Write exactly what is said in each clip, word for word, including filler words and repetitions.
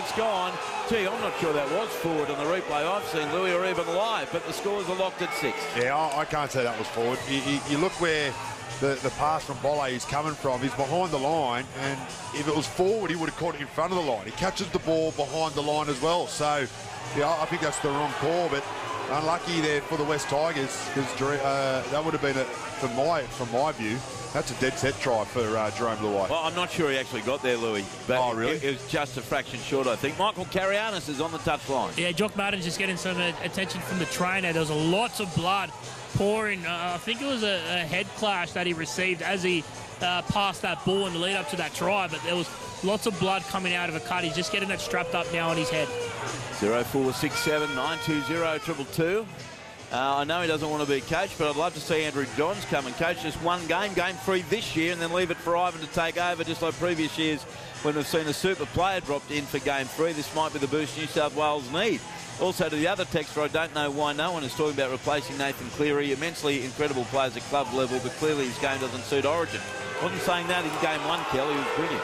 it's gone. Gee, I'm not sure that was forward on the replay I've seen, Louis, or even live, but the scores are locked at six. Yeah, I, I can't say that was forward. You, you, you look where the, the pass from Bolle is coming from. He's behind the line, and if it was forward, he would have caught it in front of the line. He catches the ball behind the line as well. So, yeah, I think that's the wrong call, but unlucky there for the West Tigers, because uh, that would have been, a, from my from my view, that's a dead set try for uh, Jerome Luai. Well, I'm not sure he actually got there, Louis. But oh, really? It, it was just a fraction short, I think. Michael Carianis is on the touchline. Yeah, Jock Madden's just getting some uh, attention from the trainer. There was lots of blood pouring. Uh, I think it was a, a head clash that he received as he uh, passed that ball in the lead up to that try, but there was lots of blood coming out of a cut. He's just getting that strapped up now on his head. zero four six seven nine two zero two two. Uh, I know he doesn't want to be coached, but I'd love to see Andrew Johns come and coach just one game, game three this year, and then leave it for Ivan to take over, just like previous years when we've seen a super player dropped in for game three. This might be the boost New South Wales need. Also, to the other texter, I don't know why no one is talking about replacing Nathan Cleary. Immensely incredible players at club level, but clearly his game doesn't suit Origin. Wasn't saying that in game one, Kelly. He was brilliant.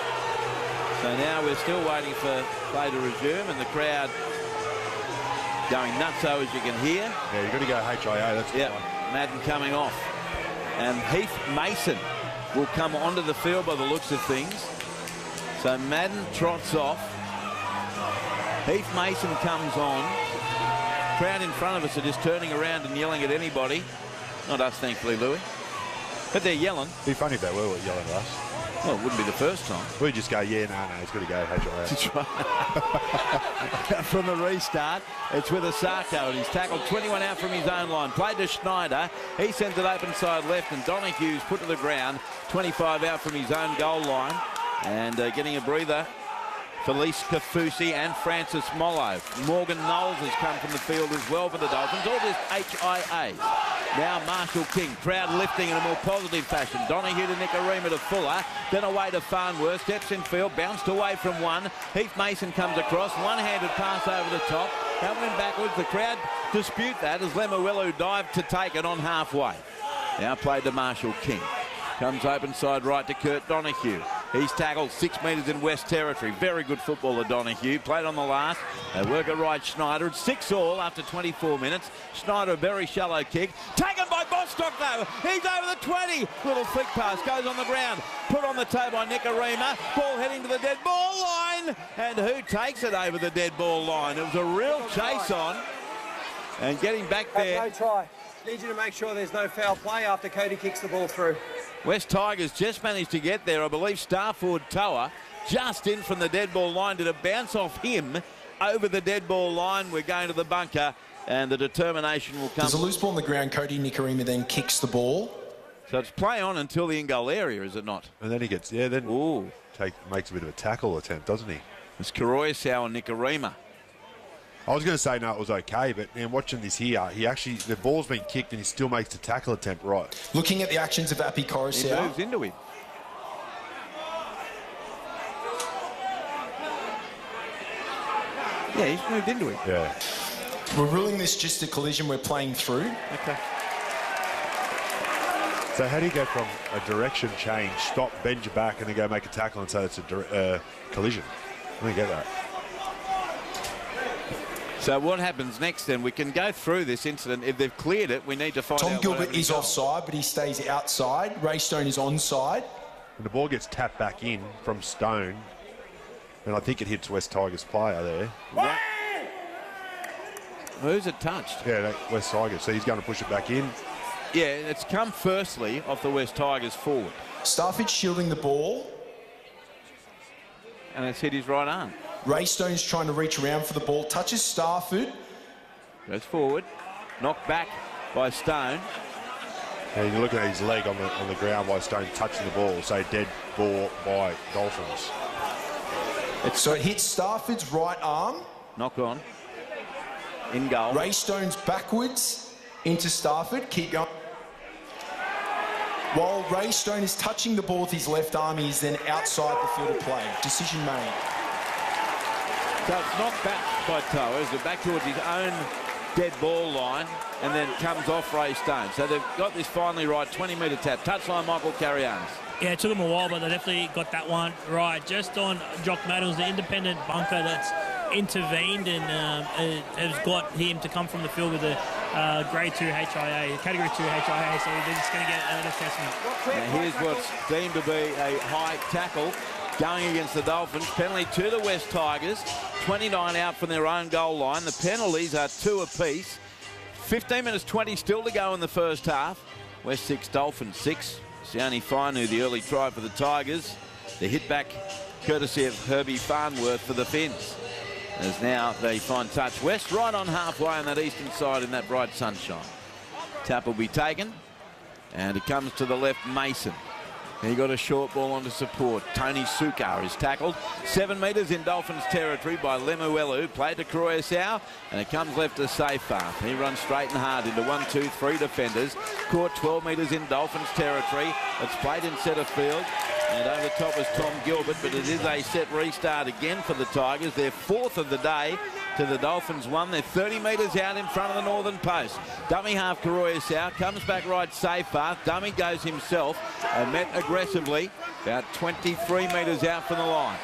So now we're still waiting for play to resume, and the crowd going nutso, as you can hear. Yeah, you've got to go H I A, that's yeah, fine. Madden coming off. And Heath Mason will come onto the field by the looks of things. So Madden trots off. Heath Mason comes on. Crowd in front of us are just turning around and yelling at anybody. Not us, thankfully, Louis. But they're yelling. It'd be funny if they were yelling at us. Well, it wouldn't be the first time. We just go, yeah, no, no, it's got to go H I A. That's right. From the restart, it's with Asako, and he's tackled twenty-one out from his own line. Played to Schneider. He sends it open side left, and Donohue's put to the ground. twenty-five out from his own goal line. And uh, getting a breather, Felice Kafusi and Francis Mollo. Morgan Knowles has come from the field as well for the Dolphins. All this H I A. Now Marshall King, crowd lifting in a more positive fashion. Donohue to Nicarima to Fuller, then away to Farnworth, steps in field, bounced away from one. Heath Mason comes across, one-handed pass over the top. That went backwards. The crowd dispute that as Lemuelu dived to take it on halfway. Now played to Marshall King. Comes open side right to Kurt Donohue. He's tackled six metres in West Territory. Very good footballer, Donohue. Played on the last. They work it right, Schneider. It's six all after twenty-four minutes. Schneider, a very shallow kick. Taken by Bostock, though. He's over the twenty. Little flick pass. Goes on the ground. Put on the toe by Nicarima. Ball heading to the dead ball line. And who takes it over the dead ball line? It was a real chase on. And getting back there. No try. Need you to make sure there's no foul play after Cody kicks the ball through. West Tigers just managed to get there. I believe Starford Toa just in from the dead ball line. Did a bounce off him over the dead ball line. We're going to the bunker, and the determination will come. There's a loose ball on the ground. Cody Nicarima then kicks the ball. So it's play on until the in-goal area, is it not? And then he gets, yeah, then Ooh. Take, makes a bit of a tackle attempt, doesn't he? It's Karoyasau and Nicarima. I was going to say, no, it was okay, but man, watching this here, he actually, the ball's been kicked and he still makes the tackle attempt right. Looking at the actions of Api Coruscant. He moves into him. Yeah, he's moved into him. Yeah. We're ruling this just a collision we're playing through. Okay. So how do you go from a direction change, stop, bend your back, and then go make a tackle and say it's a uh, collision? Let me get that. So what happens next then? We can go through this incident. If they've cleared it, we need to find Tom out. Tom Gilbert is offside, but he stays outside. Ray Stone is onside. And the ball gets tapped back in from Stone, and I think it hits West Tigers player there. Right. Who's it touched? Yeah, that West Tigers. So he's going to push it back in. Yeah, it's come firstly off the West Tigers forward. Starford shielding the ball. And it's hit his right arm. Ray Stone's trying to reach around for the ball. Touches Starford. Goes forward. Knocked back by Stone. And you're looking at his leg on the on the ground by Stone touching the ball. So dead ball by Dolphins. It's so it hits Starford's right arm. Knock on. In goal. Ray Stone's backwards into Starford. Keep going. While Ray Stone is touching the ball with his left arm, he's then outside the field of play. Decision made. So it's knocked back by Toa, is it back towards his own dead ball line, and then comes off Ray Stone. So they've got this finally right, twenty metre tap. Touchline Michael Carianis. Yeah, it took them a while, but they definitely got that one right. Just on Jock Madden, the independent bunker that's intervened and um, has got him to come from the field with a uh, grade two H I A, category two H I A, so they're just going to get an assessment. Now here's what's deemed to be a high tackle going against the Dolphins. Penalty to the West Tigers. twenty-nine out from their own goal line. The penalties are two apiece. fifteen minutes twenty still to go in the first half. West six, Dolphins six. Sione Fainu, the early try for the Tigers. The hit back courtesy of Herbie Farnworth for the Finns. As now they find touch. West right on halfway on that eastern side in that bright sunshine. Tap will be taken. And it comes to the left, Mason. He got a short ball onto support. Tony Sukar is tackled. Seven metres in Dolphins territory by Lemuelu. Played to Croyasau, and it comes left to Seyfarth. He runs straight and hard into one, two, three defenders. Caught twelve metres in Dolphins territory. It's played in centre field. And over the top is Tom Gilbert, but it is a set restart again for the Tigers. Their fourth of the day to the Dolphins one. They're thirty metres out in front of the northern post. Dummy half Croyasau comes back right Seyfarth. Dummy goes himself and met aggressively about twenty-three metres out from the line.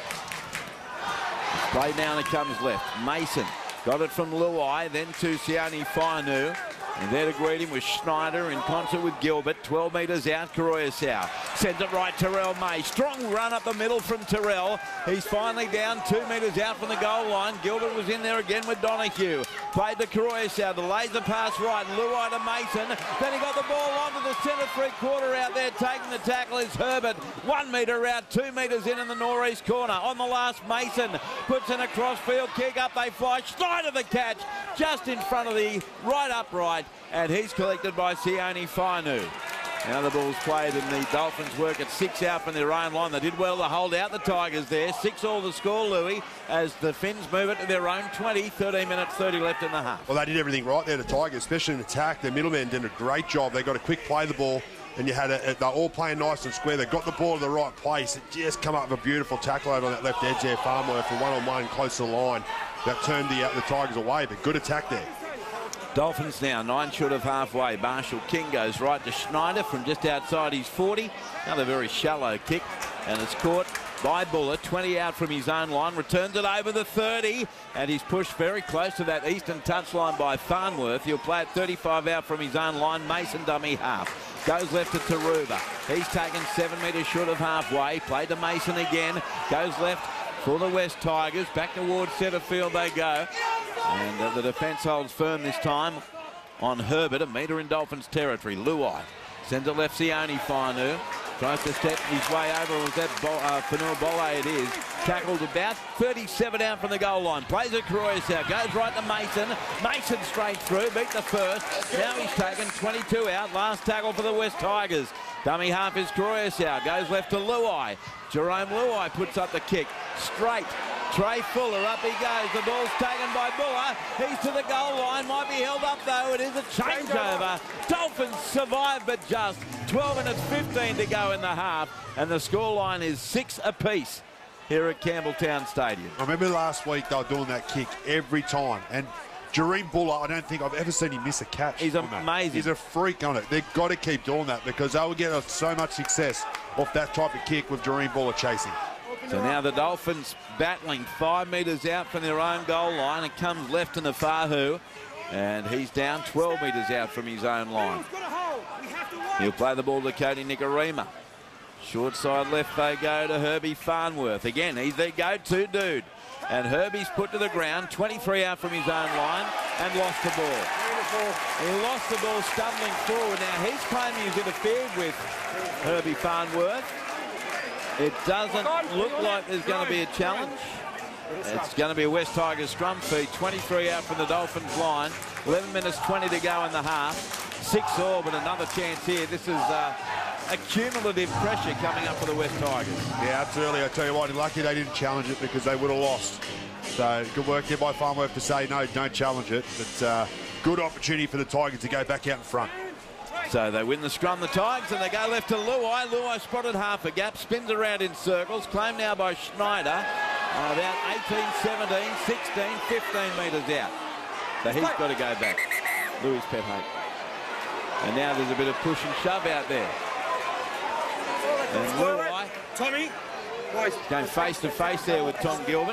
Play down, it comes left. Mason got it from Luai, then to Sione Fainu. And there to greet him was Schneider in concert with Gilbert. twelve metres out, Croyasau. Sends it right, Terrell May. Strong run up the middle from Terrell. He's finally down two metres out from the goal line. Gilbert was in there again with Donahue. Played to Croyasau. The laser pass right. Luai to Mason. Then he got the ball onto the centre three-quarter out there. Taking the tackle is Herbert. One metre out, two metres in in the northeast corner. On the last, Mason puts in a cross-field kick. Up they fly. Schneider the catch. Just in front of the right upright. And he's collected by Sione Fainu. Now the ball's played and the Dolphins work at six out from their own line. They did well to hold out the Tigers there. Six all the score, Louis, as the Finns move it to their own twenty. thirteen minutes thirty left in the half. Well, they did everything right there, the Tigers, especially in attack. Their middlemen did a great job. They got a quick play of the ball, and you had a, they're all playing nice and square. They got the ball to the right place. It just come up with a beautiful tackle over on that left edge there, Farnworth, for one-on-one close to the line. That turned the, uh, the Tigers away, but good attack there. Dolphins now nine short of halfway. Marshall King goes right to Schneider from just outside his forty. Another very shallow kick, and it's caught by Buller. twenty out from his own line. Returns it over the thirty, and he's pushed very close to that eastern touchline by Farnworth. He'll play it thirty-five out from his own line. Mason dummy half. Goes left to Taruba. He's taken seven metres short of halfway. Played to Mason again. Goes left for the West Tigers. Back towards centre field they go. And uh, the defence holds firm this time on Herbert, a metre in Dolphins territory. Luai sends it left, Sione Fainu. Tries to step his way over. Was that uh, Fanua Bolle? It is. Tackled about thirty-seven out from the goal line. Plays it Croyasau. Goes right to Mason. Mason straight through. Beat the first. Now he's taken twenty-two out. Last tackle for the West Tigers. Dummy half is Croyasau. Goes left to Luai. Jerome Luai puts up the kick. Straight. Trey Fuller, up he goes. The ball's taken by Buller. He's to the goal line. Might be held up, though. It is a changeover. Dolphins survive, but just. twelve minutes fifteen to go in the half. And the scoreline is six apiece here at Campbelltown Stadium. I remember last week they were doing that kick every time. And Jareem Buller, I don't think I've ever seen him miss a catch. He's amazing. He's a freak on it. They've got to keep doing that because they will get so much success off that type of kick with Jareem Buller chasing. So now the Dolphins battling five metres out from their own goal line. It comes left to Nafahu, and he's down twelve metres out from his own line. He'll play the ball to Cody Nikorima. Short side left they go to Herbie Farnworth. Again, he's their go-to dude. And Herbie's put to the ground, twenty-three out from his own line, and lost the ball. He lost the ball stumbling forward. Now he's claiming he's interfered with Herbie Farnworth. It doesn't look like there's going to be a challenge. It's going to be a West Tigers scrum feed. twenty-three out from the Dolphins line. eleven minutes twenty to go in the half. Six all, but another chance here. This is uh, a cumulative pressure coming up for the West Tigers. Yeah, absolutely. I tell you what, lucky they didn't challenge it because they would have lost. So good work there by Farnworth to say no, don't challenge it. But uh, good opportunity for the Tigers to go back out in front. So they win the scrum, the Tigers, and they go left to Luai. Luai spotted half a gap, spins around in circles. Claimed now by Schneider. Uh, about eighteen, seventeen, sixteen, fifteen metres out. So he's got to go back. Louis Pethay. And now there's a bit of push and shove out there. And Luai Tommy. Boys. going face to face there with Tom Gilbert.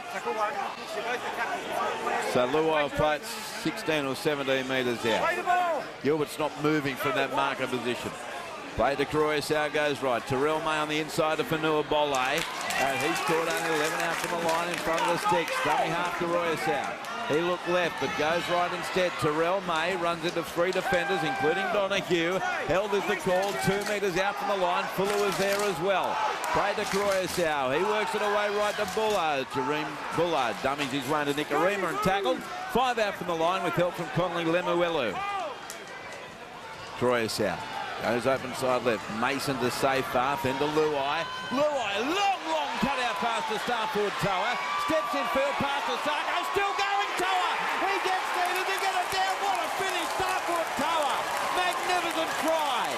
So Luai will play it sixteen or seventeen metres out. Gilbert's not moving from that marker position. Play to Croissau goes right. Terrell May on the inside to Fanua Bolle. And he's caught only eleven out from the line in front of the sticks. Dummy half to Croissau. He looked left, but goes right instead. Terrell May runs into three defenders, including Donahue. Held is the call, two metres out from the line. Fuller was there as well. Play to Croissau. He works it away right to Bullard. Jareem Bullard dummies his way to Nicarima and tackled. Five out from the line with help from Conley Lemuelu. Croissau goes open side left. Mason to save far, then to Luai. Luai, long, long cut out pass to Starford Toa. Steps in field pass to Sarko. Still going Toa. He gets there. Did he get it down? What a finish. Starford Toa. Magnificent try.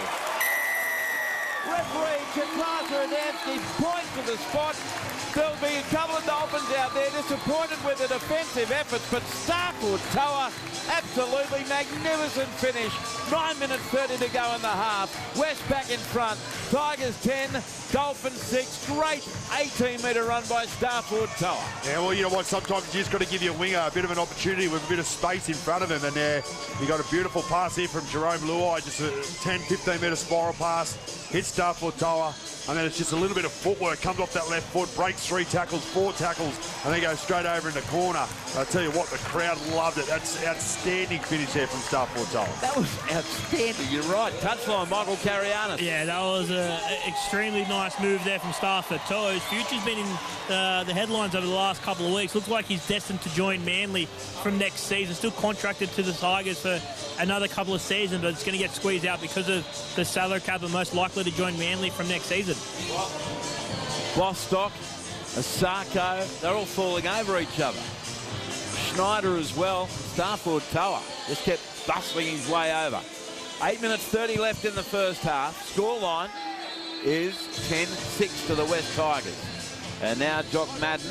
Referee Chikasa Adamski points to the spot. There'll be a couple of Dolphins out there disappointed with the defensive efforts, but Starford Toa, absolutely magnificent finish. nine minutes thirty to go in the half. West back in front. Tigers ten, Dolphins six. Great eighteen metre run by Starford Toa. Yeah, well, you know what? Sometimes you just got to give your winger a bit of an opportunity with a bit of space in front of him. And there, uh, you got a beautiful pass here from Jerome Luai, just a ten, fifteen metre spiral pass. Hits Starford Toa. And then it's just a little bit of footwork. Comes off that left foot, breaks three tackles, four tackles, and then goes straight over in the corner. I tell you what, the crowd loved it. That's outstanding finish there from Starford Toa. That was outstanding. You're right. Touchline, Michael Carianis. Yeah, that was an extremely nice move there from Starford Toa. His future's been in uh, the headlines over the last couple of weeks. Looks like he's destined to join Manly from next season. Still contracted to the Tigers for another couple of seasons, but it's going to get squeezed out because of the salary cap, and most likely to join Manly from next season. Bostock, Asako, they're all falling over each other. Schneider as well. Starford Toa just kept bustling his way over. eight minutes thirty left in the first half. Scoreline is ten six to the West Tigers. And now Jock Madden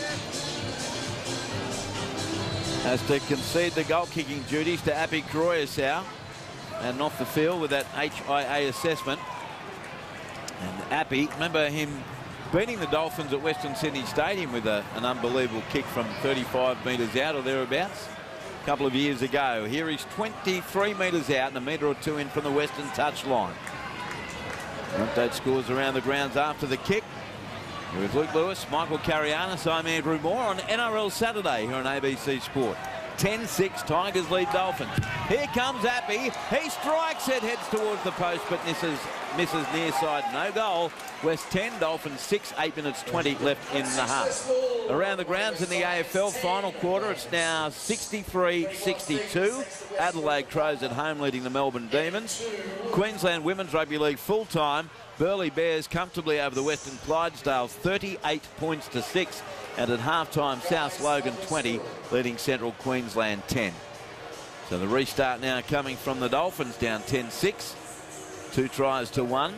has to concede the goal-kicking duties to Api Croissau and off the field with that H I A assessment. And Appy, remember him beating the Dolphins at Western Sydney Stadium with a, an unbelievable kick from thirty-five metres out or thereabouts a couple of years ago. Here he's twenty-three metres out and a metre or two in from the Western touch line. Update scores around the grounds after the kick. Here is Luke Lewis, Michael Carianis, I'm Andrew Moore on N R L Saturday here on A B C Sport. ten six, Tigers lead Dolphins. Here comes Appy. He strikes it, heads towards the post, but misses, misses near side. No goal. West ten, Dolphins six, eight minutes twenty left in the half. Around the grounds in the A F L final quarter, it's now sixty-three sixty-two. Adelaide Crows at home leading the Melbourne Demons. Queensland Women's Rugby League full-time. Burleigh Bears comfortably over the Western Clydesdales, thirty-eight points to six. And at half-time, South Logan twenty, leading Central Queensland ten. So the restart now coming from the Dolphins, down ten six. Two tries to one.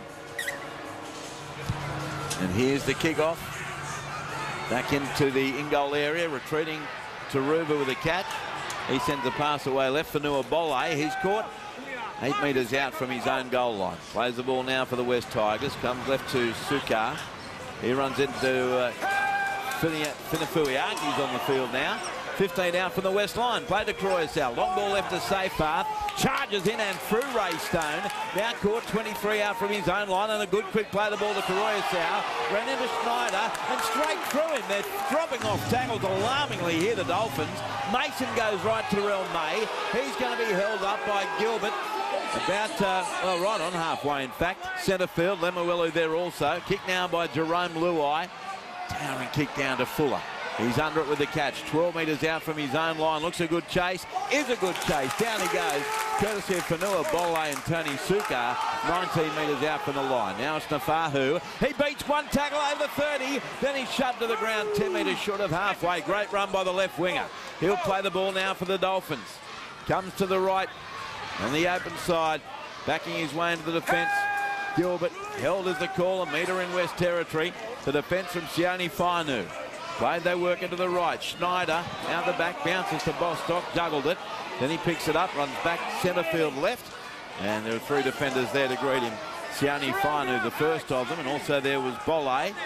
And here's the kick-off. Back into the in-goal area, retreating to Ruba with a catch. He sends the pass away left for Fanua Bolle. He's caught eight metres out from his own goal line. Plays the ball now for the West Tigers. Comes left to Sukar. He runs into uh, Finafuiaki's on the field now. fifteen out from the West line. Play to Croissau. Long ball left to Seyfarth. Charges in and through Ray Stone. Now caught twenty-three out from his own line, and a good quick play the ball to Croissau. Ran into Schneider and straight through him. They're dropping off tackles alarmingly here, the Dolphins. Mason goes right to Terrell May. He's going to be held up by Gilbert. About, uh, well, right on halfway, in fact. Centre field, Lemuelu there also. Kick now by Jerome Luai. Towering kick down to Fuller. He's under it with the catch. twelve metres out from his own line. Looks a good chase. Is a good chase. Down he goes. Courtesy of Fanua Bolle and Tony Sukar. nineteen metres out from the line. Now it's Nafahu. He beats one tackle over thirty. Then he's shoved to the ground ten metres short of halfway. Great run by the left winger. He'll play the ball now for the Dolphins. Comes to the right on the open side. Backing his way into the defence. Gilbert held as the call. A metre in West Territory. The defence from Sione Fainu. Played they work into the right. Schneider out the back, bounces to Bostock, juggled it. Then he picks it up, runs back centre field left. And there are three defenders there to greet him. Sione Fainu, the first of them, and also there was Bolle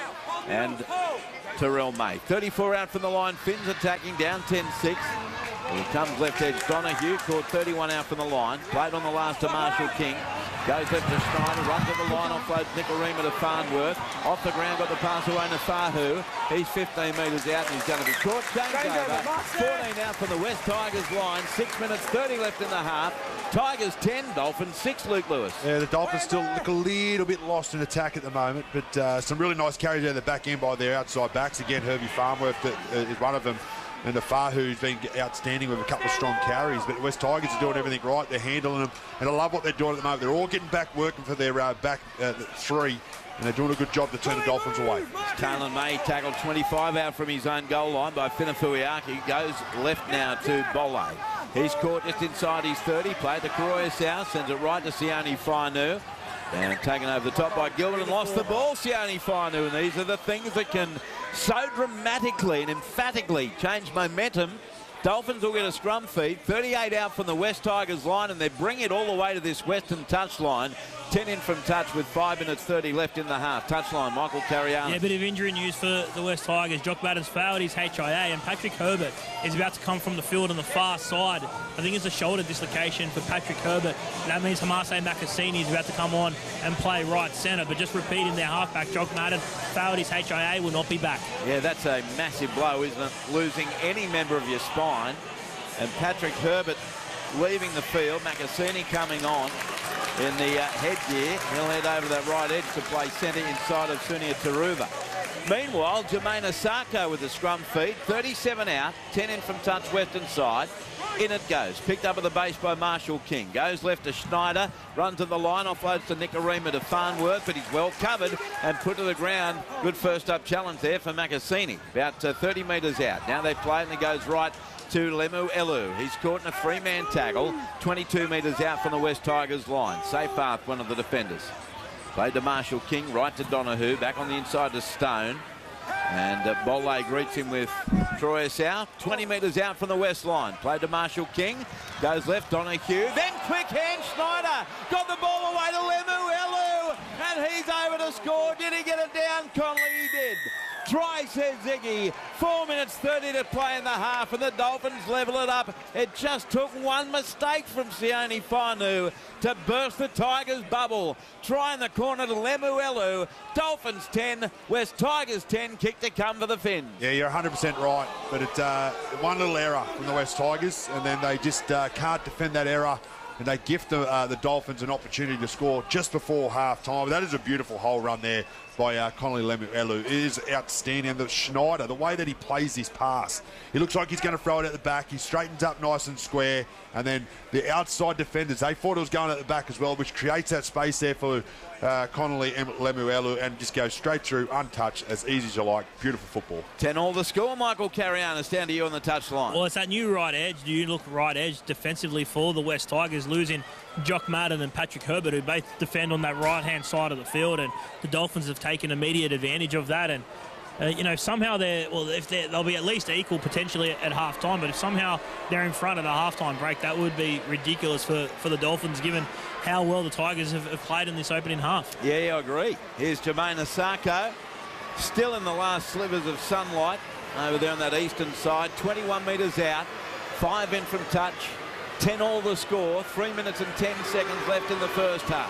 and Terrell May. thirty-four out from the line. Finns attacking down ten six. Here comes left edge Donahue, caught thirty-one out from the line. Played on the last to Marshall King. Goes left to Schneider, runs at the line, offloads Nikorima to Farnworth. Off the ground, got the pass away to Fahu. He's fifteen metres out and he's going to be caught. Change over. fourteen out from the West Tigers line. six minutes thirty left in the half. Tigers ten, Dolphins six, Luke Lewis. Yeah, the Dolphins still look a little bit lost in attack at the moment, but uh, some really nice carries out of the back end by their outside backs. Again, Herbie Farnworth that, uh, is one of them. And the Fahu's been outstanding with a couple of strong carries. But West Tigers are doing everything right. They're handling them. And I love what they're doing at the moment. They're all getting back, working for their uh, back uh, three. And they're doing a good job to turn the Dolphins away. Taylor May tackled twenty-five out from his own goal line by Finafuiaki. Goes left now to Bolle. He's caught just inside his thirty. Played to Karoya South. Sends it right to Sione Fainu. And taken over the top by Gilbert and lost the ball, Sione Fainu. And these are the things that can so dramatically and emphatically change momentum. Dolphins will get a scrum feed. thirty-eight out from the West Tigers line, and they bring it all the way to this Western touch line. ten in from touch with five minutes thirty left in the half. Touchline, Michael Cariano. Yeah, a bit of injury news for the West Tigers. Jock Madden's failed his H I A, and Patrick Herbert is about to come from the field on the far side. I think it's a shoulder dislocation for Patrick Herbert. That means Hamase Makasini is about to come on and play right centre. But just repeating their halfback, Jock Madden failed his H I A, will not be back. Yeah, that's a massive blow, isn't it? Losing any member of your spine. And Patrick Herbert leaving the field. Makasini coming on in the uh, headgear. He'll head over that right edge to play centre inside of Sunia Taruva. Meanwhile, Jermaine Asako with the scrum feed. thirty-seven out, ten in from touch western side. In it goes. Picked up at the base by Marshall King. Goes left to Schneider. Runs at the line. Offloads to Nikorima to Farnworth, but he's well covered and put to the ground. Good first up challenge there for Makasini. About uh, thirty metres out. Now they play it and it goes right to Lemu Elu. He's caught in a three-man tackle, twenty-two metres out from the West Tigers line. Safe path, one of the defenders. Played to Marshall King, right to Donahue, back on the inside to Stone. And uh, Bolle greets him with Troy South, twenty metres out from the west line. Played to Marshall King, goes left, Donahue, then quick hand, Schneider. Got the ball away to Lemu Elu, and he's over to score. Did he get it down, Conley? He did. Try, says Ziggy. Four minutes thirty to play in the half, and the Dolphins level it up. It just took one mistake from Sione Fainu to burst the Tigers' bubble. Try in the corner to Lemu Elu. Dolphins ten, West Tigers ten. Kick to come for the Finns. Yeah, you're one hundred percent right. But it's uh, one little error from the West Tigers, and then they just uh, can't defend that error. And they gift the, uh, the Dolphins an opportunity to score just before half-time. That is a beautiful hole run there by uh, Connolly Lemu-Elu. It is outstanding. And the Schneider, the way that he plays this pass, he looks like he's going to throw it at the back. He straightens up nice and square. And then the outside defenders, they thought it was going at the back as well, which creates that space there for uh, Connolly Lemu-Elu, and just goes straight through, untouched, as easy as you like. Beautiful football. ten all the score. Michael Carianis, down to you on the touchline. Well, it's that new right edge. Do you look right edge defensively for the West Tigers, losing Jock Madden and Patrick Herbert, who both defend on that right-hand side of the field, and the Dolphins have taken immediate advantage of that. And Uh, you know, somehow they're, well, if they're, they'll be at least equal potentially at, at half-time, but if somehow they're in front of the half-time break, that would be ridiculous for, for the Dolphins, given how well the Tigers have, have played in this opening half. Yeah, yeah, I agree. Here's Jermaine Asako, still in the last slivers of sunlight over there on that eastern side, twenty-one metres out, five in from touch, ten all the score, three minutes and ten seconds left in the first half.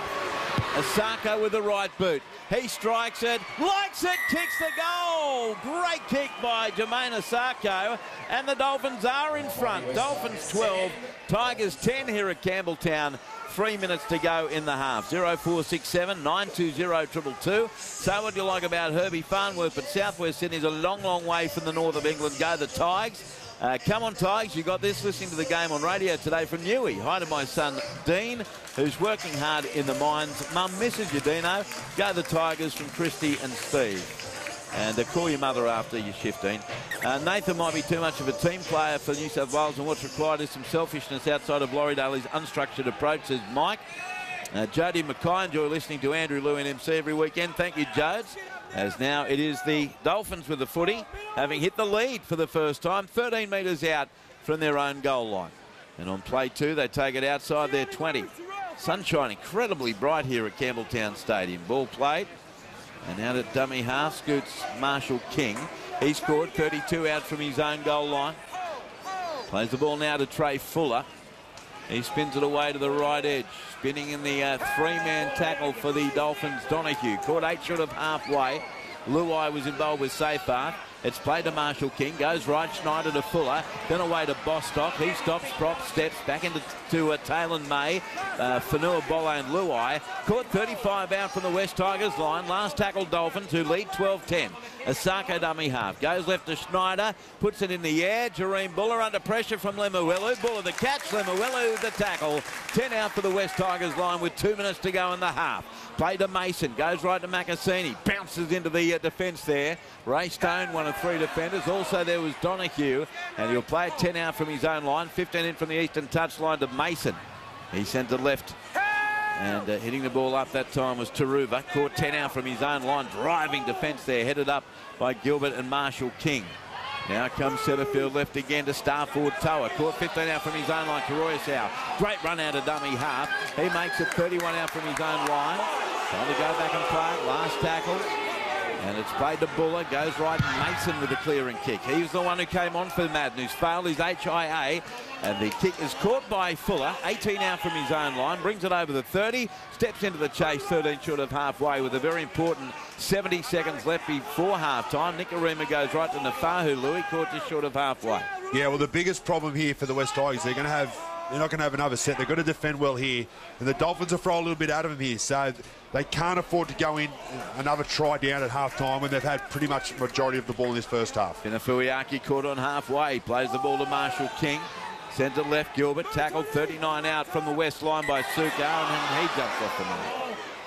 Asako with the right boot. He strikes it, likes it, kicks the goal. Great kick by Jermaine Asako, and the Dolphins are in front. Dolphins twelve, Tigers ten here at Campbelltown. Three minutes to go in the half. oh four six seven, nine two zero, two two two. So what do you like about Herbie Farnworth? But Southwest Sydney's a long, long way from the north of England. Go the Tigers. Uh, come on, Tigers. You got this. Listening to the game on radio today from Newey. Hi to my son, Dean, who's working hard in the mines. Mum misses you, Dino. Go the Tigers from Christy and Steve. And uh, call your mother after your shift, Dean. Uh, Nathan might be too much of a team player for New South Wales, and what's required is some selfishness outside of Laurie-Daly's unstructured approach, says Mike. Uh, Jody Mackay, enjoy listening to Andrew Lew in M C every weekend. Thank you, Jodes. As now it is the Dolphins with the footy, having hit the lead for the first time, thirteen metres out from their own goal line. And on play two, they take it outside their twenty. Sunshine incredibly bright here at Campbelltown Stadium. Ball played. And out at dummy half scoots Marshall King. He scored thirty-two out from his own goal line. Plays the ball now to Trey Fuller. He spins it away to the right edge. Spinning in the uh, three-man tackle for the Dolphins, Donahue. Caught eight short of halfway. Luai was involved with Safeart. It's played to Marshall King. Goes right, Schneider to Fuller. Then away to Bostock. He stops, props, steps back into to uh, Taylor May. Uh, Fanua Bolle and Luai. Caught thirty-five out from the West Tigers line. Last tackle Dolphins who lead twelve ten. Asako dummy half. Goes left to Schneider. Puts it in the air. Jareem Buller under pressure from Lemuelu. Buller the catch. Lemuelu the tackle. ten out for the West Tigers line with two minutes to go in the half. Play to Mason. Goes right to Makasini. Bounces into the uh, defence there. Ray Stone, one of three defenders. Also there was Donahue. And he'll play it ten out from his own line. fifteen in from the eastern touchline to Mason. He sent it left. And uh, hitting the ball up that time was Taruva. Caught ten out from his own line. Driving defence there. Headed up by Gilbert and Marshall King. Now comes Setterfield left again to star forward Toa. Caught fifteen out from his own line. Karoyasau. Great run out of dummy half. He makes it thirty-one out from his own line. Trying to go back and play. Last tackle. And it's played to Buller. Goes right. Mason with a clearing kick. He's the one who came on for Madden, who's failed his H I A. And the kick is caught by Fuller. eighteen out from his own line. Brings it over the thirty. Steps into the chase. thirteen short of halfway with a very important seventy seconds left before half-time. Nikorima goes right to Nafahu Louis. Caught just short of halfway. Yeah, well, the biggest problem here for the West Tigers, they're going to have... They're not going to have another set. They've got to defend well here. And the Dolphins will throw a little bit out of them here. So they can't afford to go in another try down at half-time when they've had pretty much the majority of the ball in this first half. Finafuiaki caught on halfway. Plays the ball to Marshall King. Centre left Gilbert. Tackled thirty-nine out from the west line by Suka. And he jumps off the mark.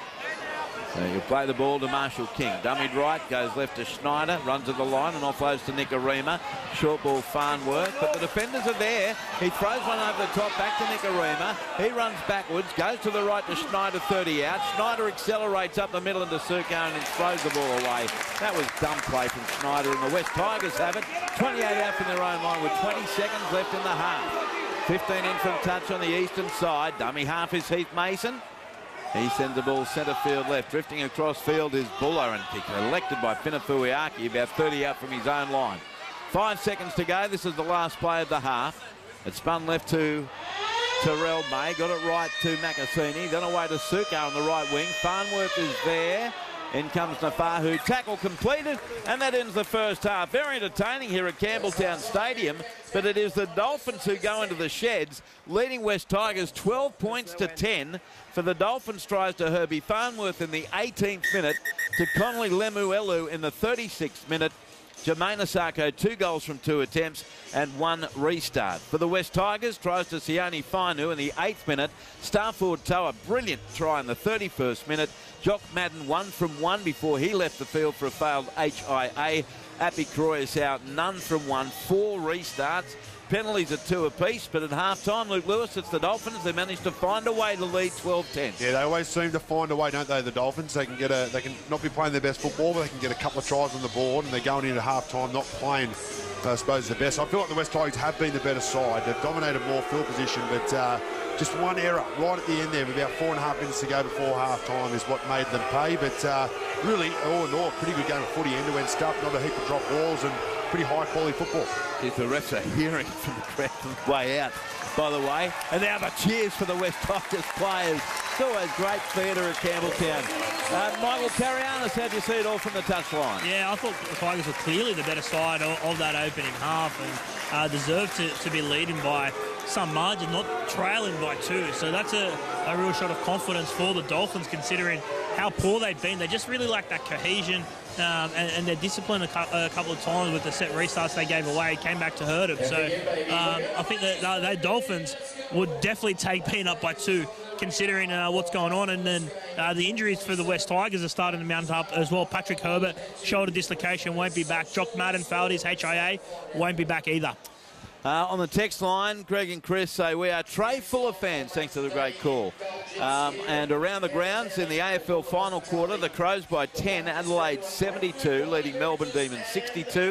So you play the ball to Marshall King. Dummied right, goes left to Schneider, runs at the line and offloads to Nikorima. Short ball, Farnworth, but the defenders are there. He throws one over the top, back to Nikorima. He runs backwards, goes to the right to Schneider, thirty out. Schneider accelerates up the middle into Suko and then throws the ball away. That was dumb play from Schneider, and the West Tigers have it. twenty-eight out from their own line with twenty seconds left in the half. fifteen in from touch on the eastern side. Dummy half is Heath Mason. He sends the ball centre field left. Drifting across field is Buller and kick elected by Finafuiaki, about thirty out from his own line. Five seconds to go. This is the last play of the half. It spun left to Terrell May. Got it right to Makasini. Then away to Suko on the right wing. Farnworth is there. In comes Nafahu. Tackle completed, and that ends the first half. Very entertaining here at Campbelltown Stadium, but it is the Dolphins who go into the sheds, leading West Tigers twelve points to ten. For the Dolphins, tries to Herbie Farnworth in the eighteenth minute, to Connolly Lemuelu in the thirty-sixth minute. Jermaine Asako, two goals from two attempts and one restart. For the West Tigers, tries to Sione Fainu in the eighth minute. Starford Toa, brilliant try in the thirty-first minute. Jock Madden, one from one before he left the field for a failed H I A. Appy Croyas out, none from one, four restarts. Penalties at two apiece, but at half-time, Luke Lewis, it's the Dolphins. They managed to find a way to lead twelve ten. Yeah, they always seem to find a way, don't they, the Dolphins? They can get a, they can not be playing their best football, but they can get a couple of tries on the board, and they're going into half-time not playing, I suppose, the best. I feel like the West Tigers have been the better side. They've dominated more field position, but uh, just one error right at the end there, with about four and a half minutes to go before half-time is what made them pay. But uh, really, all in all, pretty good game of footy, end-to-end stuff, not a heap of drop balls, and pretty high-quality football. If the refs are hearing from the crowd on the way out, by the way. And now the cheers for the West Tigers players. It's always great theatre at Campbelltown. Uh, Michael Carianis, how do you see it all from the touchline? Yeah, I thought the Tigers were clearly the better side of, of that opening half and uh, deserved to, to be leading by some margin, not trailing by two. So that's a, a real shot of confidence for the Dolphins, considering how poor they've been. They just really lack that cohesion. Um, and, and their discipline a, cu a couple of times with the set restarts they gave away came back to hurt them. So um, I think that uh, the Dolphins would definitely take being up by two, considering uh, what's going on. And then uh, the injuries for the West Tigers are starting to mount up as well. Patrick Herbert, shoulder dislocation, won't be back. Jock Madden failed his H I A, won't be back either. Uh, on the text line, Greg and Chris say, we are tray full of fans, thanks to the great call. Um, and around the grounds in the A F L final quarter, the Crows by ten, Adelaide seventy-two, leading Melbourne Demons sixty-two.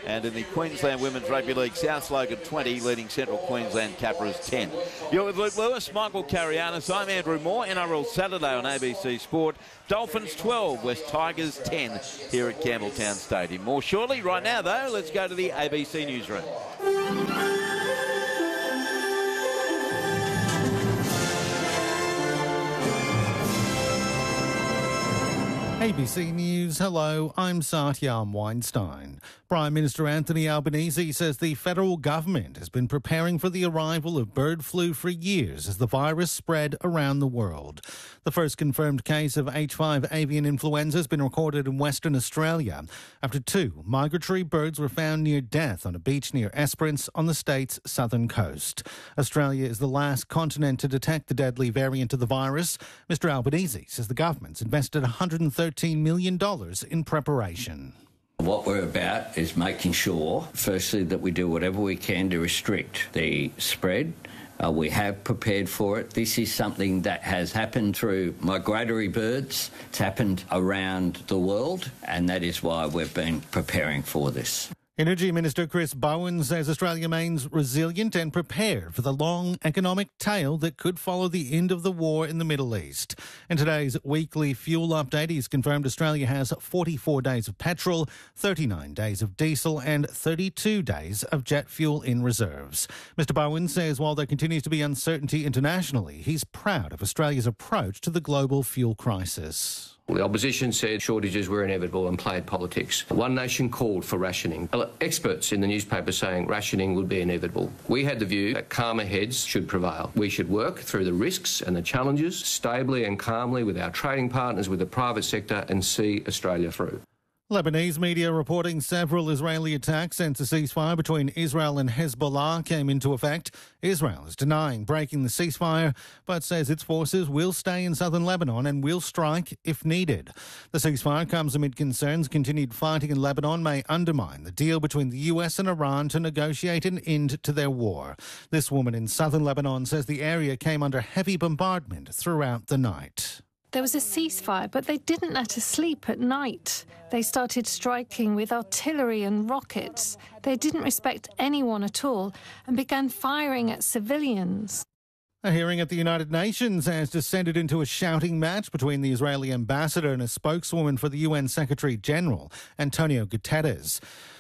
And in the Queensland Women's Rugby League, South Logan twenty, leading Central Queensland Capras ten. You're with Luke Lewis, Michael Carianis. I'm Andrew Moore. N R L Saturday on A B C Sport. Dolphins twelve, West Tigers ten here at Campbelltown Stadium. More shortly. Right now, though, let's go to the A B C newsroom. A B C News, hello, I'm Satyam Weinstein. Prime Minister Anthony Albanese says the federal government has been preparing for the arrival of bird flu for years as the virus spread around the world. The first confirmed case of H five avian influenza has been recorded in Western Australia after two migratory birds were found near death on a beach near Esperance on the state's southern coast. Australia is the last continent to detect the deadly variant of the virus. Mr Albanese says the government's invested one hundred thirteen million dollars in preparation. What we're about is making sure, firstly, that we do whatever we can to restrict the spread. Uh, we have prepared for it. This is something that has happened through migratory birds. It's happened around the world, and that is why we've been preparing for this. Energy Minister Chris Bowen says Australia remains resilient and prepared for the long economic tail that could follow the end of the war in the Middle East. In today's weekly fuel update, he's confirmed Australia has forty-four days of petrol, thirty-nine days of diesel and thirty-two days of jet fuel in reserves. Mr Bowen says while there continues to be uncertainty internationally, he's proud of Australia's approach to the global fuel crisis. The opposition said shortages were inevitable and played politics. One Nation called for rationing. Experts in the newspaper saying rationing would be inevitable. We had the view that calmer heads should prevail. We should work through the risks and the challenges stably and calmly with our trading partners, with the private sector, and see Australia through. Lebanese media reporting several Israeli attacks since a ceasefire between Israel and Hezbollah came into effect. Israel is denying breaking the ceasefire, but says its forces will stay in southern Lebanon and will strike if needed. The ceasefire comes amid concerns continued fighting in Lebanon may undermine the deal between the U S and Iran to negotiate an end to their war. This woman in southern Lebanon says the area came under heavy bombardment throughout the night. There was a ceasefire, but they didn't let us sleep at night. They started striking with artillery and rockets. They didn't respect anyone at all and began firing at civilians. A hearing at the United Nations has descended into a shouting match between the Israeli ambassador and a spokeswoman for the U N Secretary-General, Antonio Guterres.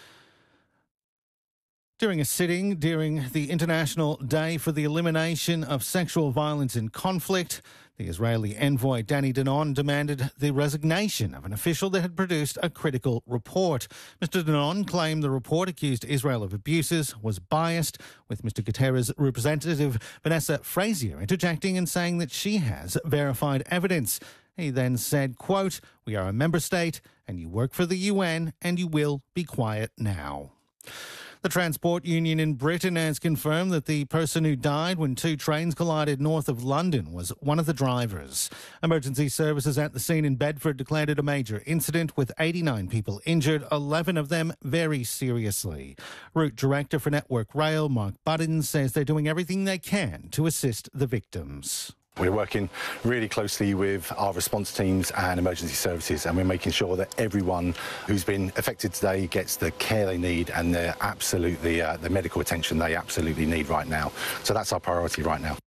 During a sitting during the International Day for the Elimination of Sexual Violence in Conflict, the Israeli envoy Danny Danon demanded the resignation of an official that had produced a critical report. Mister Danon claimed the report accused Israel of abuses was biased, with Mister Guterres' representative Vanessa Frazier interjecting and saying that she has verified evidence. He then said, quote, "We are a member state and you work for the U N and you will be quiet now." The Transport Union in Britain has confirmed that the person who died when two trains collided north of London was one of the drivers. Emergency services at the scene in Bedford declared it a major incident with eighty-nine people injured, eleven of them very seriously. Route Director for Network Rail, Mark Buddin, says they're doing everything they can to assist the victims. We're working really closely with our response teams and emergency services, and we're making sure that everyone who's been affected today gets the care they need and the absolutely uh, the medical attention they absolutely need right now. So that's our priority right now.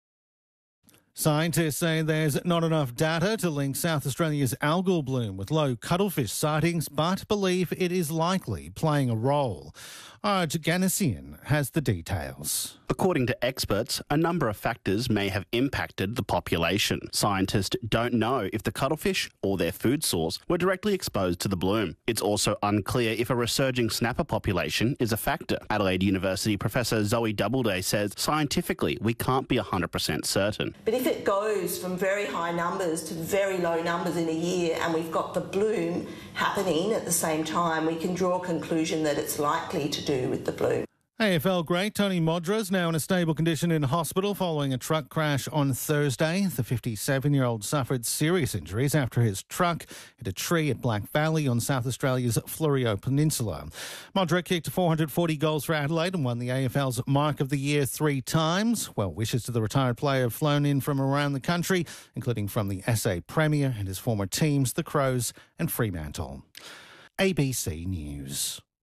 Scientists say there's not enough data to link South Australia's algal bloom with low cuttlefish sightings, but believe it is likely playing a role. Arj Ganasian has the details. According to experts, a number of factors may have impacted the population. Scientists don't know if the cuttlefish or their food source were directly exposed to the bloom. It's also unclear if a resurging snapper population is a factor. Adelaide University Professor Zoe Doubleday says scientifically we can't be one hundred percent certain. But if it goes from very high numbers to very low numbers in a year and we've got the bloom happening at the same time, we can draw a conclusion that it's likely to do with the bloom. A F L great Tony Modra is now in a stable condition in hospital following a truck crash on Thursday. The fifty-seven-year-old suffered serious injuries after his truck hit a tree at Black Valley on South Australia's Florio Peninsula. Modra kicked four hundred forty goals for Adelaide and won the A F L's Mark of the Year three times. Well wishes to the retired player have flown in from around the country, including from the S A Premier and his former teams, the Crows and Fremantle. A B C News.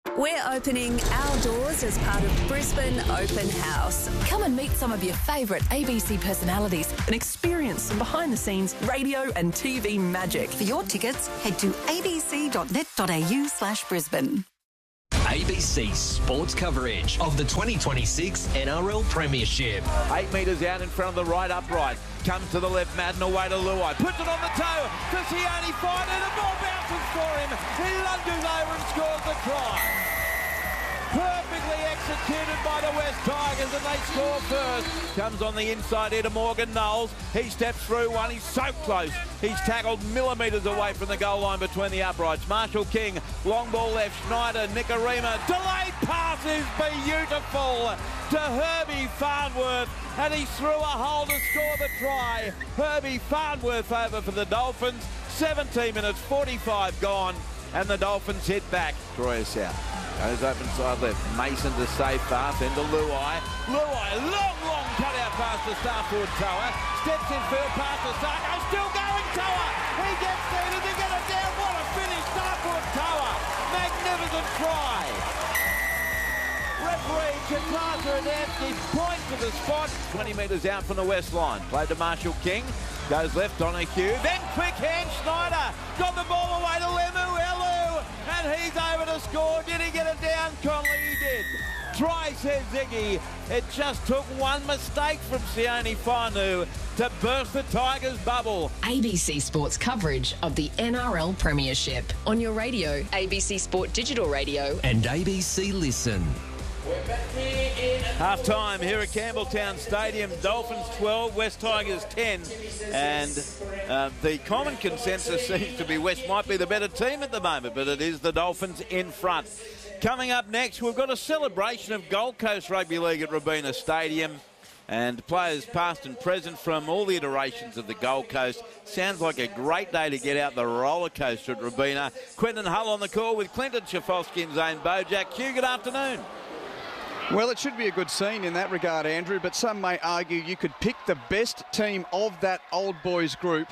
We're opening our doors as part of Brisbane Open House. Come and meet some of your favourite A B C personalities and experience some behind-the-scenes radio and T V magic. For your tickets, head to abc.net.au slash Brisbane. A B C sports coverage of the twenty twenty-six N R L Premiership. Eight metres out in front of the right upright. Comes to the left, Madden away to Luai. Puts it on the toe to Sione Fine, and the ball bounces for him. He lunges over and scores the try. Perfectly executed by the West Tigers, and they score first. Comes on the inside here to Morgan Knowles. He steps through one. He's so close. He's tackled millimetres away from the goal line between the uprights. Marshall King, long ball left. Schneider, Nicarima. Delayed pass is beautiful to Herbie Farnworth, and he threw a hole to score the try. Herbie Farnworth over for the Dolphins. seventeen minutes, forty-five gone, and the Dolphins hit back. Troy South goes open side left. Mason to save fast, into Luai. Luai, long, long cutout pass to Starford Toa. Steps in field, pass to Sarko. Still going, Toa. He gets there to get it down. What a finish, Starford Toa. Magnificent try. Referee Chitasa Adamski points to the spot. twenty metres out from the west line. Played to Marshall King. Goes left on a Hugh. Then quick hand Schneider. Got the ball away to Lemu Elu. And he's over to score. Did he get it down? Conley, he did. Try, says Ziggy. It just took one mistake from Sione Fainu to burst the Tigers' bubble. A B C Sports coverage of the N R L Premiership. On your radio, A B C Sport Digital Radio. And A B C Listen. Half time here at Campbelltown Stadium. Dolphins twelve, West Tigers ten. And uh, the common consensus seems to be West might be the better team at the moment, but it is the Dolphins in front. Coming up next, we've got a celebration of Gold Coast Rugby League at Robina Stadium. And players past and present from all the iterations of the Gold Coast. Sounds like a great day to get out the roller coaster at Robina. Quentin Hull on the call with Clinton Schifowski and Zane Bojack. Hugh, good afternoon. Well, it should be a good scene in that regard, Andrew, but some may argue you could pick the best team of that old boys group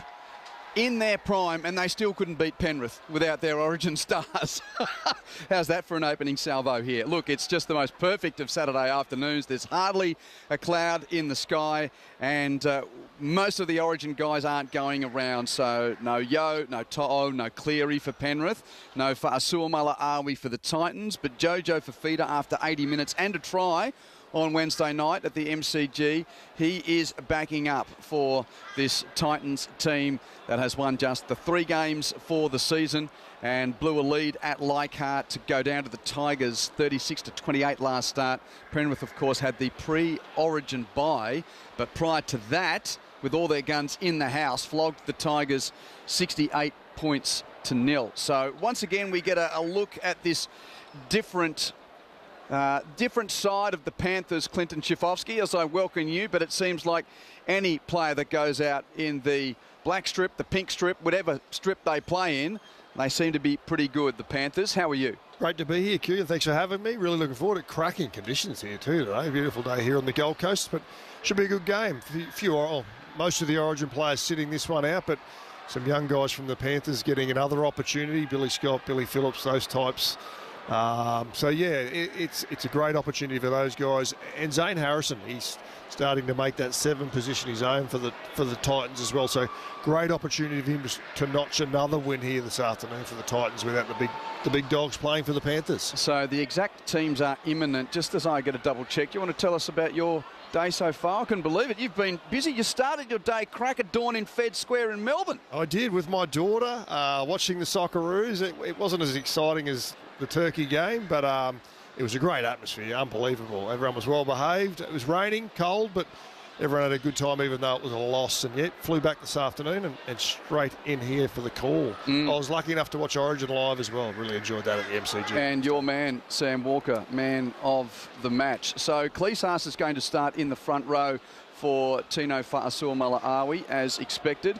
in their prime and they still couldn't beat Penrith without their origin stars. How's that for an opening salvo here? Look, it's just the most perfect of Saturday afternoons. There's hardly a cloud in the sky, and uh, most of the origin guys aren't going around, so no Yo, no To'o, no Cleary for Penrith, no Fa'asuamala-Awi for the Titans, but Jojo Fafita after eighty minutes and a try on Wednesday night at the M C G. He is backing up for this Titans team that has won just the three games for the season and blew a lead at Leichhardt to go down to the Tigers thirty-six to twenty-eight last start. Penrith, of course, had the pre-origin bye, but prior to that, with all their guns in the house, flogged the Tigers sixty-eight points to nil. So once again, we get a, a look at this different Uh, different side of the Panthers, Clinton Schifowski, as I welcome you, but it seems like any player that goes out in the black strip, the pink strip, whatever strip they play in, they seem to be pretty good, the Panthers. How are you? Great to be here, Q. Thanks for having me. Really looking forward to cracking conditions here too today. Beautiful day here on the Gold Coast, but should be a good game. Few, few oh, most of the Origin players sitting this one out, but some young guys from the Panthers getting another opportunity. Billy Scott, Billy Phillips, those types. Um, so yeah, it, it's it's a great opportunity for those guys. And Zane Harrison, he's starting to make that seven position his own for the for the Titans as well. So great opportunity for him to, to notch another win here this afternoon for the Titans without the big the big dogs playing for the Panthers. So the exact teams are imminent. Just as I get a double check, you want to tell us about your day so far? I couldn't believe it. You've been busy. You started your day crack at dawn in Fed Square in Melbourne. I did, with my daughter, uh, watching the Socceroos. It, it wasn't as exciting as the Turkey game, but um, it was a great atmosphere, unbelievable. Everyone was well behaved. It was raining, cold, but everyone had a good time, even though it was a loss. And yet flew back this afternoon and, and straight in here for the call. Mm. I was lucky enough to watch Origin live as well. Really enjoyed that at the M C G. And your man, Sam Walker, man of the match. So Cleese is going to start in the front row for Tino Fa'asuamala-Awi, as expected.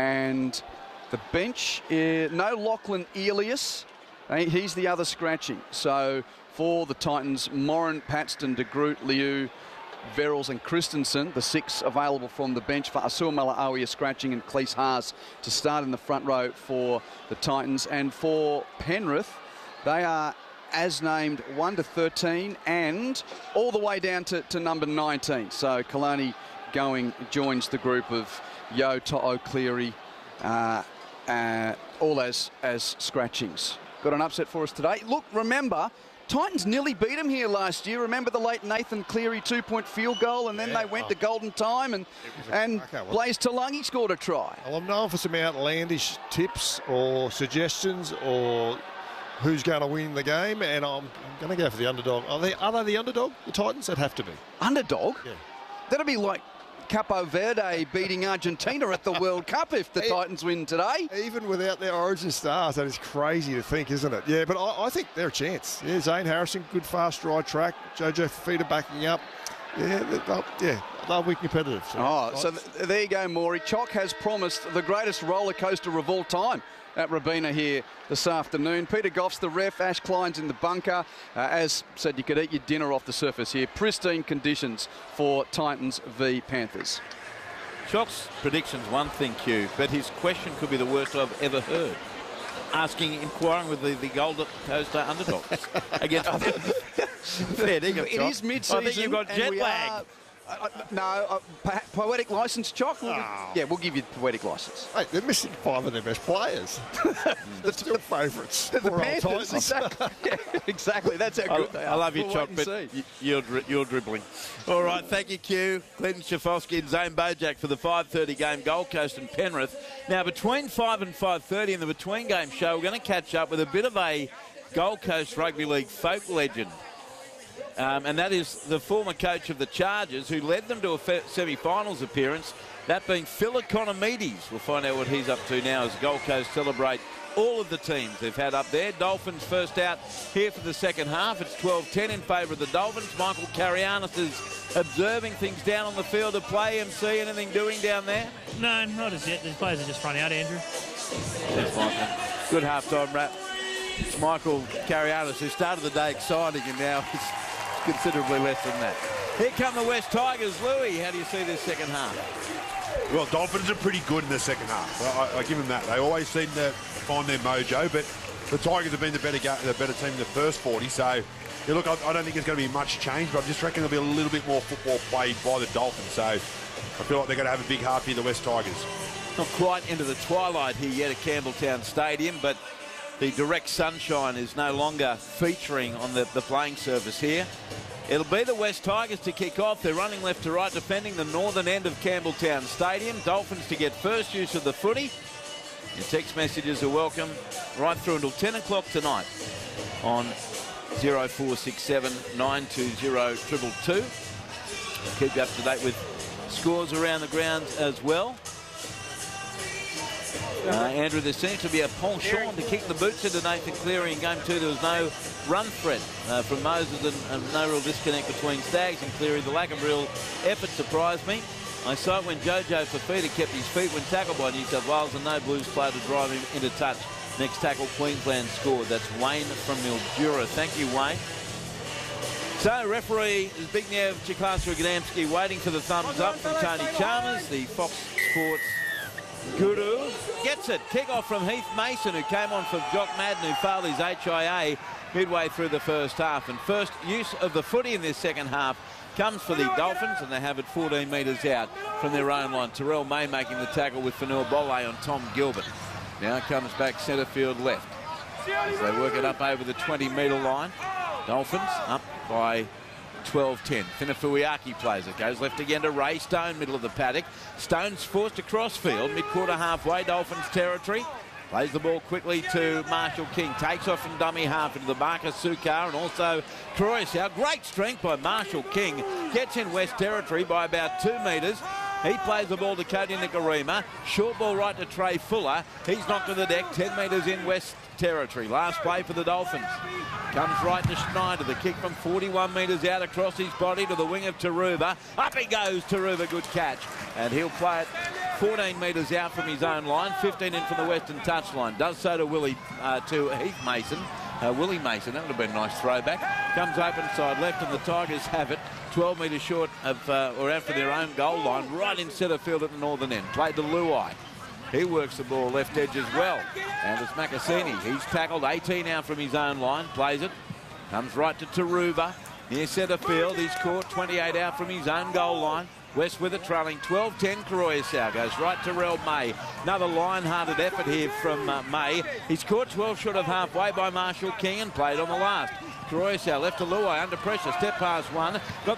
And the bench, uh, no Lachlan Elias. He's the other scratching. So for the Titans, Morin, Paxton, De Groot, Liu, Verrills and Christensen, the six available from the bench. For Fa'asuamala-Awi is scratching, and Cleese Haas to start in the front row for the Titans. And for Penrith, they are as named one to thirteen and all the way down to, to number nineteen. So Kalani going joins the group of Yo, To'o, Cleary, uh, uh, all as, as scratchings. Got an upset for us today. Look, remember, Titans nearly beat them here last year. Remember the late Nathan Cleary two-point field goal, and then yeah, they went oh. to golden time, and and Blaze Talangi scored a try. Well, I'm known for some outlandish tips or suggestions or who's going to win the game, and I'm, I'm going to go for the underdog. Are they, are they the underdog, the Titans? They'd have to be. Underdog? Yeah. That'd be like Capo Verde beating Argentina at the World Cup if the Titans win today. Even without their origin stars, that is crazy to think, isn't it? Yeah, but I, I think they're a chance. Yeah, Zane Harrison, good fast dry track. Jojo Fifita backing up. Yeah, they'll, yeah, they'll be competitive. So. Oh, so th there you go, Maury. Chock has promised the greatest roller coaster of all time at Robina here this afternoon. Peter Goff's the ref, Ash Klein's in the bunker. Uh, as said, you could eat your dinner off the surface here. Pristine conditions for Titans v Panthers. Chock's prediction's one thing, Q, but his question could be the worst I've ever heard. Asking, inquiring with the, the Gold Coast underdogs against. Fair dinkum, It is mid-season. I think you've got and jet we lag. are- Uh, no, uh, po poetic license, Chock. We'll, Oh. Yeah, we'll give you poetic license. Hey, they're missing five of their best players. They're still favourites. The Poor old Panthers, Titans. exactly. Yeah, exactly. That's how I, good they are. I love you, We'll Chock, wait and but see. y- you're, dri you're dribbling. All right, thank you, Q. Clinton Schafowski and Zane Bojack for the five thirty game, Gold Coast and Penrith. Now, between five and five thirty in the Between Game show, we're going to catch up with a bit of a Gold Coast Rugby League folk legend. Um, and that is the former coach of the Chargers who led them to a semi-finals appearance, that being Phil Economides. We'll find out what he's up to now as Gold Coast celebrate all of the teams they've had up there. Dolphins first out here for the second half. It's twelve ten in favour of the Dolphins. Michael Carianis is observing things down on the field of play. M C, anything doing down there? No, not as yet. The players are just run out, Andrew. That's Michael. Good half-time wrap. It's Michael Carianis, who started the day exciting and now is considerably less than that. Here come the West Tigers. Louis, how do you see this second half? Well, Dolphins are pretty good in the second half. I, I give them that. They always seem to find their mojo, but the Tigers have been the better, the better team in the first forty. So, yeah, look, I, I don't think there's going to be much change, but I just reckon there'll be a little bit more football played by the Dolphins. So, I feel like they're going to have a big half here, the West Tigers. Not quite into the twilight here yet at Campbelltown Stadium, but the direct sunshine is no longer featuring on the, the playing surface here. It'll be the West Tigers to kick off. They're running left to right, defending the northern end of Campbelltown Stadium. Dolphins to get first use of the footy. Your text messages are welcome right through until ten o'clock tonight on zero four six seven, nine two zero, two two two. Keep you up to date with scores around the grounds as well. Uh, Andrew, there seems to be a penchant to kick the boots into Nathan Cleary in game two. There was no run threat uh, from Moses and, and no real disconnect between Staggs and Cleary. The lack of real effort surprised me. I saw it when Jojo Fifita kept his feet when tackled by New South Wales and no Blues player to drive him into touch. Next tackle, Queensland scored. That's Wayne from Mildura. Thank you, Wayne. So, referee Zbigniew Chiklastra-Gadamski waiting for the thumbs up from Tony Chalmers, the Fox Sports guru. Gets it. Kick off from Heath Mason, who came on for Jock Madden, who failed his H I A midway through the first half. And first use of the footy in this second half comes for the Dolphins, and they have it fourteen metres out from their own line. Terrell May making the tackle with Fanua Bole on Tom Gilbert. Now comes back centre field left as they work it up over the twenty metre line. Dolphins up by twelve ten. Finafuiaki plays it. Goes left again to Ray Stone, middle of the paddock. Stone's forced across field, mid-quarter halfway, Dolphins territory. Plays the ball quickly to Marshall King. Takes off from dummy half into the Marcus Sukar and also Croatia. Great strength by Marshall King. Gets in West territory by about two metres. He plays the ball to Cody Nikorima. Short ball right to Trey Fuller. He's knocked to the deck, ten metres in West territory. Last play for the Dolphins. Comes right to Schneider. The kick from forty-one metres out across his body to the wing of Taruba. Up he goes, Taruba. Good catch. And he'll play it fourteen metres out from his own line, fifteen in from the western touchline. Does so to Willie, uh, to Heath Mason. Uh, Willie Mason, that would have been a nice throwback. Comes open side left and the Tigers have it. twelve metres short of, uh, or out for their own goal line, right in centre field at the northern end. Played to Luai. He works the ball left edge as well. And it's Makasini. He's tackled eighteen out from his own line. Plays it Comes right to Taruva. Near centre field. He's caught twenty-eight out from his own goal line. West with it trailing twelve ten. Karoyasau goes right to Rel May. Another line-hearted effort here from uh, May. He's caught twelve short of halfway by Marshall King and played on the last. Karoyasau left to Luai under pressure. Step past one. Got